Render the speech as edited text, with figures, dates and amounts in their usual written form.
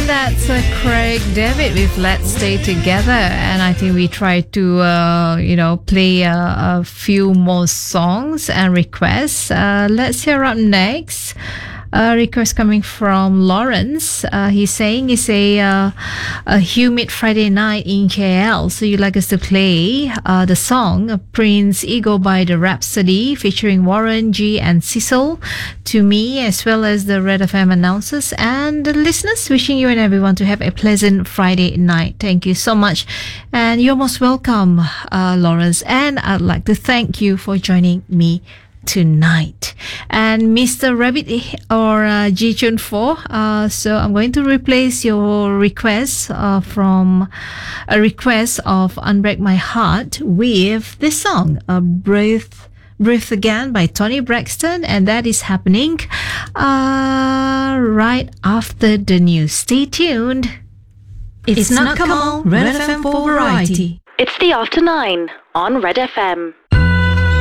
That's Craig David with Let's Stay Together. And I think we try to, play a few more songs and requests. Let's hear up next. Request coming from Lawrence. He's saying it's a humid Friday night in KL, so you'd like us to play the song Prince Ego by the Rhapsody featuring Warren G and Cecil to me, as well as the Red FM announcers and the listeners, wishing you and everyone to have a pleasant Friday night. Thank you so much, and you're most welcome, Lawrence, and I'd like to thank you for joining me tonight. And Mr. Rabbit or Ji Chun 4, so I'm going to replace your request from a request of Unbreak My Heart with this song, Breathe Again by Tony Braxton, and that is happening right after the news. Stay tuned. It's not Kamal, Red FM for Variety. It's the After 9 on Red FM.